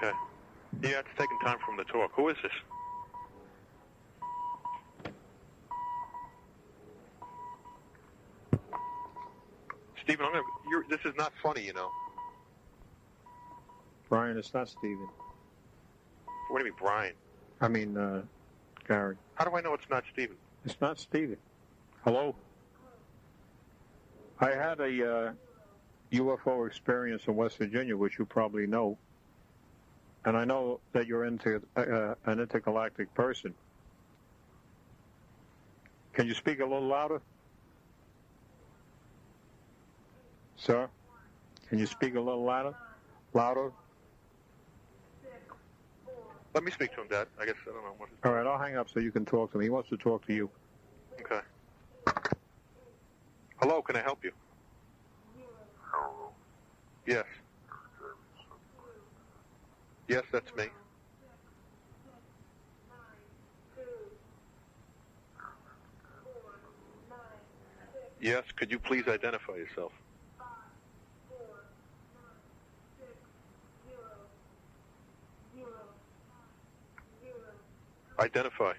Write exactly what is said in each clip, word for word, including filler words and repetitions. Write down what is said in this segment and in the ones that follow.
Okay. Yeah, it's taking time for him to talk. Who is this? Stephen, I'm gonna. You're, this is not funny, you know. Brian, it's not Stephen. What do you mean, Brian? I mean, uh, Gary. How do I know it's not Stephen? It's not Stephen. Hello? I had a uh, U F O experience in West Virginia, which you probably know. And I know that you're into uh, an intergalactic person. Can you speak a little louder? Sir? Can you speak a little louder? Louder? Let me speak to him, Dad. I guess I don't know what. All right, I'll hang up so you can talk to me. He wants to talk to you. Okay. Hello, can I help you? Hello. Yes. Yes, that's me. Yes, could you please identify yourself? Identify.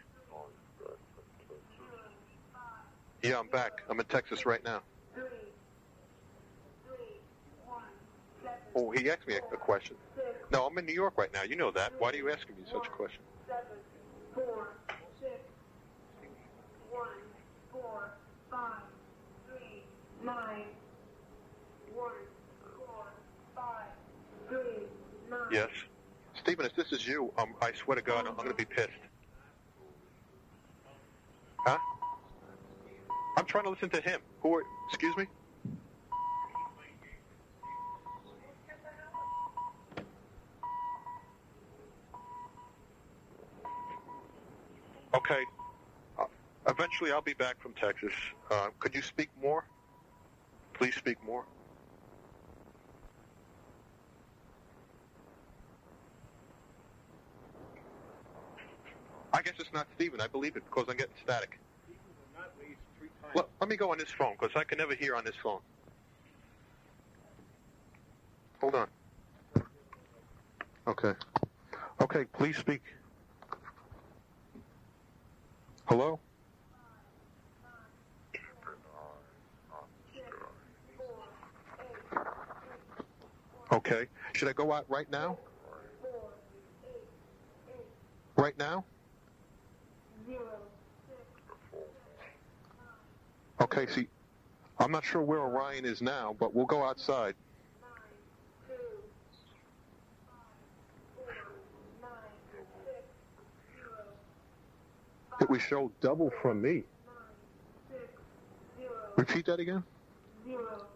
Yeah, I'm back. I'm in Texas right now. Oh, he asked me a, a question. No, I'm in New York right now. You know that. Why are you asking me such a question? Seven, four, six, one, four, five, three, nine, one, four, five, three, nine. Yes. Stephen, if this is you, um, I swear to God, I'm going to be pissed. Huh? I'm trying to listen to him. Who are... Excuse me? Okay. Uh, eventually, I'll be back from Texas. Uh, could you speak more? Please speak more. I guess it's not Stephen. I believe it because I'm getting static. Let, let me go on this phone because I can never hear on this phone. Hold on. Okay. Okay, please speak. Hello? Okay. Should I go out right now? Right now? Okay, see, I'm not sure where Orion is now, but we'll go outside. It was show double from me. Repeat that again? Zero.